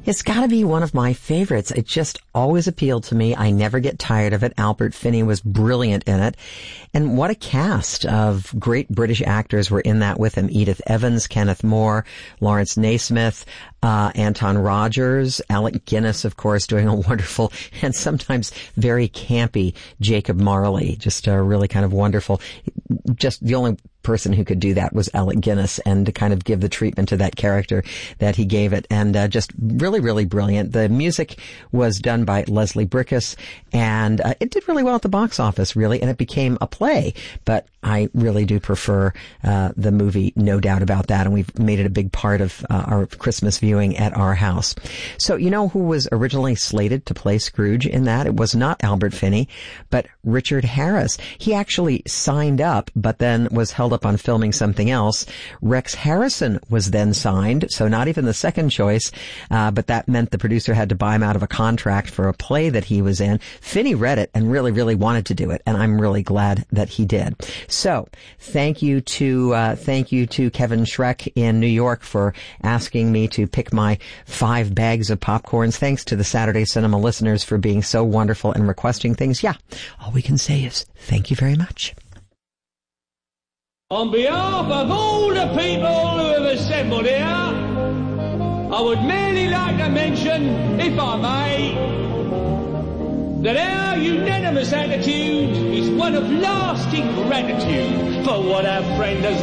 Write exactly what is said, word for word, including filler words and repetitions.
It's got to be one of my favorites. It just always appealed to me. I never get tired of it. Albert Finney was brilliant in it. And what a cast of great British actors were in that with him. Edith Evans, Kenneth More, Lawrence Naismith, uh, Anton Rogers, Alec Guinness, of course, doing a wonderful and sometimes very campy Jacob Marley. Just a really kind of wonderful, just the only person who could do that was Alec Guinness, and to kind of give the treatment to that character that he gave it. And uh, just really, really brilliant. The music was done by Leslie Bricusse, and uh, it did really well at the box office, really, and it became a play. But I really do prefer uh, the movie, no doubt about that, and we've made it a big part of uh, our Christmas viewing at our house. So you know who was originally slated to play Scrooge in that? It was not Albert Finney, but Richard Harris. He actually signed up, but then was held up on filming something else. Rex Harrison was then signed, so not even the second choice, uh, but that meant the producer had to buy him out of a contract for a play that he was in. Finney read it and really, really wanted to do it, and I'm really glad that he did. So, thank you to, uh, thank you to Kevin Schreck in New York for asking me to pick my five bags of popcorns. Thanks to the Saturday Cinema listeners for being so wonderful and requesting things. Yeah, all we can say is thank you very much. On behalf of all the people who have assembled here, I would merely like to mention, if I may, that our unanimous attitude is one of lasting gratitude for what our friend has